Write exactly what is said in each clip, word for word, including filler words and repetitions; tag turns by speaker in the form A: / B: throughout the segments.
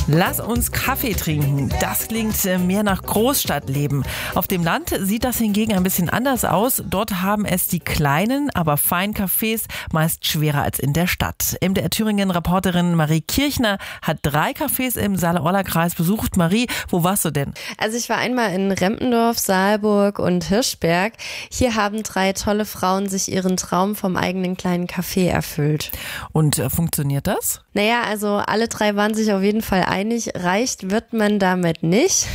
A: Lass uns Kaffee trinken. Das klingt mehr nach Großstadtleben. Auf dem Land sieht das hingegen ein bisschen anders aus. Dort haben es die kleinen, aber feinen Cafés meist schwerer als in der Stadt. M D R Thüringen-Reporterin Marie Kirchner hat drei Cafés im Saale-Orla-Kreis besucht. Marie, wo warst du denn?
B: Also ich war einmal in Rempendorf, Saalburg und Hirschberg. Hier haben drei tolle Frauen sich ihren Traum vom eigenen kleinen Café erfüllt.
A: Und äh, funktioniert das?
B: Naja, also alle drei waren sich auf jeden Fall einig, reicht wird man damit nicht.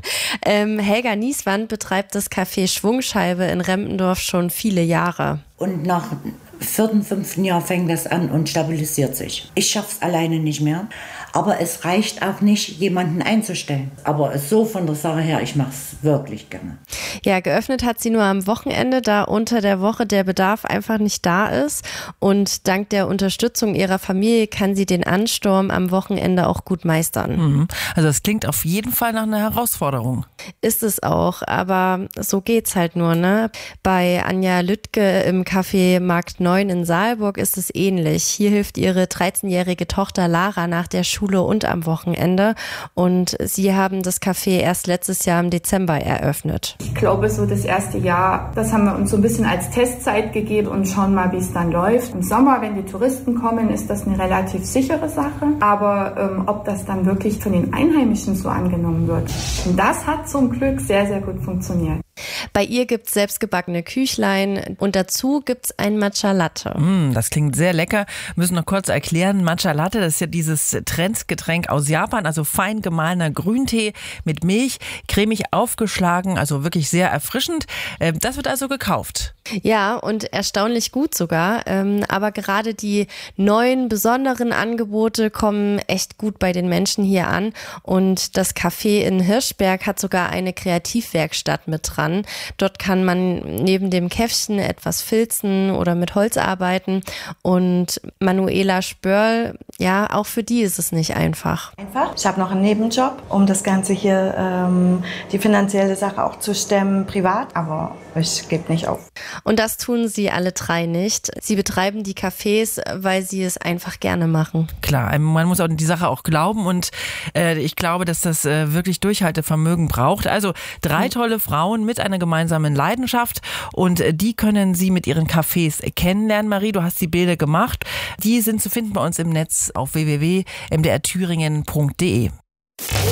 B: ähm, Helga Nieswand betreibt das Café Schwungscheibe in Rempendorf schon viele Jahre.
C: Und nach vierten, fünften Jahr fängt das an und stabilisiert sich. Ich schaff's alleine nicht mehr, aber es reicht auch nicht, jemanden einzustellen. Aber so von der Sache her, ich mach's wirklich gerne.
B: Ja, geöffnet hat sie nur am Wochenende, da unter der Woche der Bedarf einfach nicht da ist. Und dank der Unterstützung ihrer Familie kann sie den Ansturm am Wochenende auch gut meistern.
A: Mhm. Also das klingt auf jeden Fall nach einer Herausforderung.
B: Ist es auch, aber so geht's halt nur, ne? Bei Anja Lüttke im Café Markt neun in Saalburg ist es ähnlich. Hier hilft ihre dreizehnjährige Tochter Lara nach der Schule und am Wochenende. Und sie haben das Café erst letztes Jahr im Dezember eröffnet.
D: Ich glaube, so das erste Jahr, das haben wir uns so ein bisschen als Testzeit gegeben und schauen mal, wie es dann läuft. Im Sommer, wenn die Touristen kommen, ist das eine relativ sichere Sache. Aber ähm, ob das dann wirklich von den Einheimischen so angenommen wird, und das hat zum Glück sehr, sehr gut funktioniert.
B: Bei ihr gibt's selbstgebackene Küchlein und dazu gibt's ein Matcha Latte.
A: Mm, das klingt sehr lecker. Wir müssen noch kurz erklären, Matcha Latte, das ist ja dieses Trendgetränk aus Japan, also fein gemahlener Grüntee mit Milch, cremig aufgeschlagen, also wirklich sehr erfrischend. Das wird also gekauft.
B: Ja, und erstaunlich gut sogar. Aber gerade die neuen, besonderen Angebote kommen echt gut bei den Menschen hier an. Und das Café in Hirschberg hat sogar eine Kreativwerkstatt mit dran. Dort kann man neben dem Käffchen etwas filzen oder mit Holz arbeiten. Und Manuela Spörl, ja, auch für die ist es nicht einfach.
E: Einfach. Ich habe noch einen Nebenjob, um das Ganze hier, ähm, die finanzielle Sache auch zu stemmen, privat. Aber ich gebe nicht auf.
B: Und das tun sie alle drei nicht. Sie betreiben die Cafés, weil sie es einfach gerne machen.
A: Klar, man muss auch die Sache auch glauben und äh, ich glaube, dass das äh, wirklich Durchhaltevermögen braucht. Also drei tolle Frauen mit einer gemeinsamen Leidenschaft und äh, die können Sie mit ihren Cafés kennenlernen. Marie, du hast die Bilder gemacht. Die sind zu finden bei uns im Netz auf w w w punkt m d r thüringen punkt d e.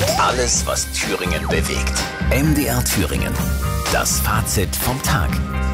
F: Alles, was Thüringen bewegt. M D R Thüringen. Das Fazit vom Tag.